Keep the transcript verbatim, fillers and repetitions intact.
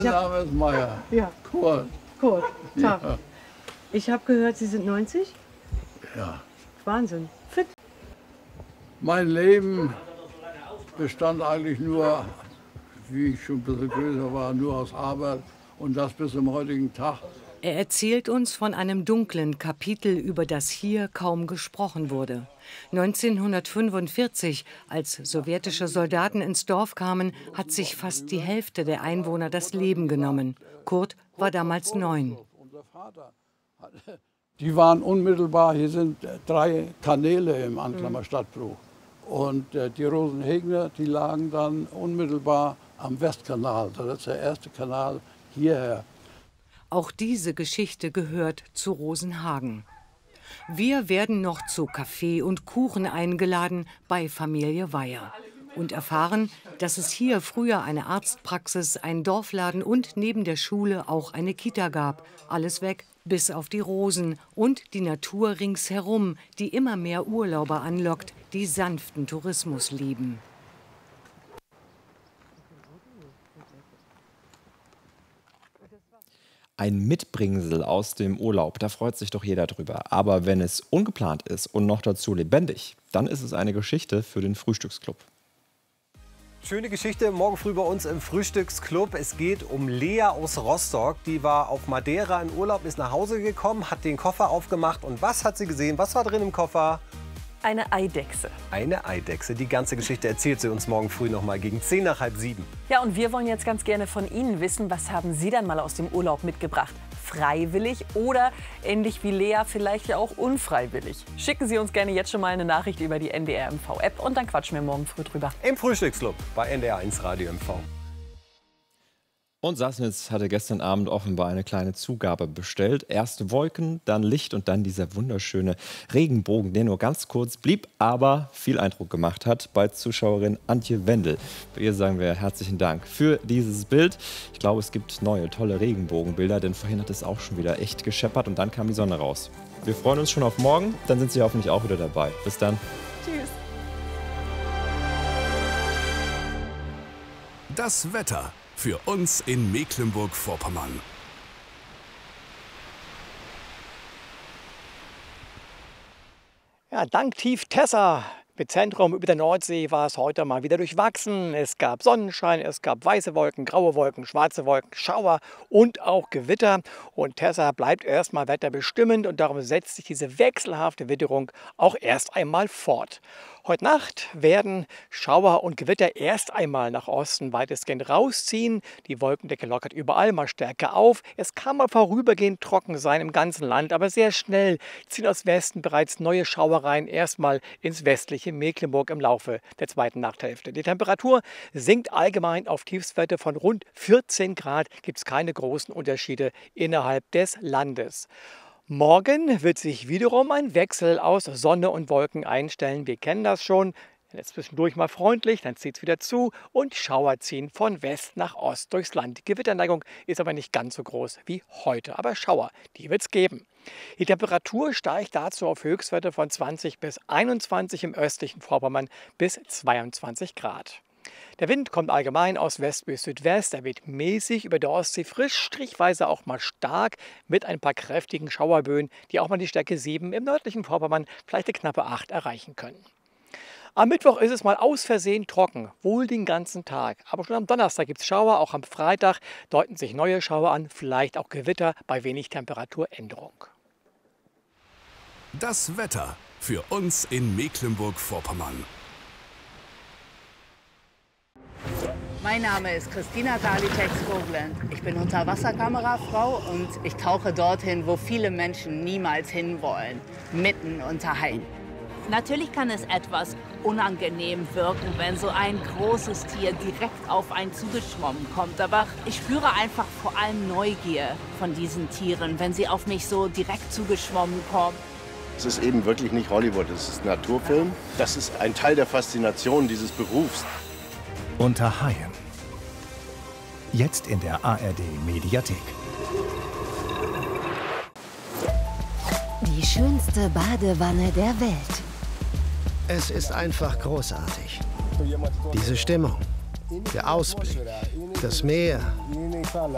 Mein Name ist Meier. Ja. Kurt. Kurt, Tag. Ja. Ich habe gehört, Sie sind neunzig? Ja. Wahnsinn. Fit. Mein Leben bestand eigentlich nur, wie ich schon ein bisschen größer war, nur aus Arbeit und das bis zum heutigen Tag. Er erzählt uns von einem dunklen Kapitel, über das hier kaum gesprochen wurde. neunzehnhundertfünfundvierzig, als sowjetische Soldaten ins Dorf kamen, hat sich fast die Hälfte der Einwohner das Leben genommen. Kurt war damals neun. Die waren unmittelbar, hier sind drei Kanäle im Anklammer Stadtbruch. Und äh, die Rosenhegner, die lagen dann unmittelbar am Westkanal. Das ist der erste Kanal hierher. Auch diese Geschichte gehört zu Rosenhagen. Wir werden noch zu Kaffee und Kuchen eingeladen bei Familie Weyer und erfahren, dass es hier früher eine Arztpraxis, ein Dorfladen und neben der Schule auch eine Kita gab. Alles weg, bis auf die Rosen und die Natur ringsherum, die immer mehr Urlauber anlockt, die sanften Tourismus lieben. Ein Mitbringsel aus dem Urlaub, da freut sich doch jeder drüber. Aber wenn es ungeplant ist und noch dazu lebendig, dann ist es eine Geschichte für den Frühstücksclub. Schöne Geschichte morgen früh bei uns im Frühstücksclub. Es geht um Lea aus Rostock. Die war auf Madeira in Urlaub, ist nach Hause gekommen, hat den Koffer aufgemacht. Und was hat sie gesehen? Was war drin im Koffer? Eine Eidechse. Eine Eidechse. Die ganze Geschichte erzählt sie uns morgen früh noch mal gegen zehn nach halb sieben. Ja, und wir wollen jetzt ganz gerne von Ihnen wissen, was haben Sie dann mal aus dem Urlaub mitgebracht? Freiwillig oder ähnlich wie Lea vielleicht ja auch unfreiwillig? Schicken Sie uns gerne jetzt schon mal eine Nachricht über die N D R M V-App und dann quatschen wir morgen früh drüber. Im Frühstücksclub bei N D R eins Radio M V. Und Sassnitz hatte gestern Abend offenbar eine kleine Zugabe bestellt. Erst Wolken, dann Licht und dann dieser wunderschöne Regenbogen, der nur ganz kurz blieb, aber viel Eindruck gemacht hat bei Zuschauerin Antje Wendel. Bei ihr sagen wir herzlichen Dank für dieses Bild. Ich glaube, es gibt neue, tolle Regenbogenbilder, denn vorhin hat es auch schon wieder echt gescheppert und dann kam die Sonne raus. Wir freuen uns schon auf morgen, dann sind Sie hoffentlich auch wieder dabei. Bis dann. Tschüss. Das Wetter für uns in Mecklenburg-Vorpommern. Ja, dank Tief Tessa mit Zentrum über der Nordsee war es heute mal wieder durchwachsen. Es gab Sonnenschein, es gab weiße Wolken, graue Wolken, schwarze Wolken, Schauer und auch Gewitter. Und Tessa bleibt erstmal wetterbestimmend und darum setzt sich diese wechselhafte Witterung auch erst einmal fort. Heute Nacht werden Schauer und Gewitter erst einmal nach Osten weitestgehend rausziehen. Die Wolkendecke lockert überall mal stärker auf. Es kann mal vorübergehend trocken sein im ganzen Land, aber sehr schnell ziehen aus Westen bereits neue Schauereien erstmal ins westliche Mecklenburg im Laufe der zweiten Nachthälfte. Die Temperatur sinkt allgemein auf Tiefstwerte von rund vierzehn Grad. Gibt es keine großen Unterschiede innerhalb des Landes. Morgen wird sich wiederum ein Wechsel aus Sonne und Wolken einstellen. Wir kennen das schon. Jetzt zwischendurch mal freundlich, dann zieht es wieder zu und Schauer ziehen von West nach Ost durchs Land. Die Gewitterneigung ist aber nicht ganz so groß wie heute. Aber Schauer, die wird es geben. Die Temperatur steigt dazu auf Höchstwerte von zwanzig bis einundzwanzig im östlichen Vorpommern bis zweiundzwanzig Grad. Der Wind kommt allgemein aus West bis Südwest. Er weht mäßig über der Ostsee frisch, strichweise auch mal stark mit ein paar kräftigen Schauerböen, die auch mal die Stärke sieben im nördlichen Vorpommern, vielleicht eine knappe acht erreichen können. Am Mittwoch ist es mal aus Versehen trocken, wohl den ganzen Tag. Aber schon am Donnerstag gibt es Schauer, auch am Freitag deuten sich neue Schauer an, vielleicht auch Gewitter bei wenig Temperaturänderung. Das Wetter für uns in Mecklenburg-Vorpommern. Mein Name ist Christina Dalitex-Vogland. Ich bin Unterwasserkamerafrau und ich tauche dorthin, wo viele Menschen niemals hinwollen, mitten unter Haien. Natürlich kann es etwas unangenehm wirken, wenn so ein großes Tier direkt auf einen zugeschwommen kommt. Aber ich spüre einfach vor allem Neugier von diesen Tieren, wenn sie auf mich so direkt zugeschwommen kommen. Es ist eben wirklich nicht Hollywood, es ist Naturfilm. Das ist ein Teil der Faszination dieses Berufs. Unter Haien. Jetzt in der A R D-Mediathek. Die schönste Badewanne der Welt. Es ist einfach großartig. Diese Stimmung, der Ausblick, das Meer,